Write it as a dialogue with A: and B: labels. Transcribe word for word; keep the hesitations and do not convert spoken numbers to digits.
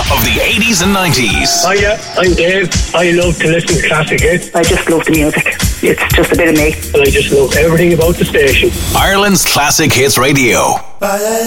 A: of the eighties and nineties.
B: Hiya, I'm Dave. I love to listen to classic hits.
C: I just love the music. It's just a bit of me.
B: And I just love everything about the station.
A: Ireland's Classic Hits Radio.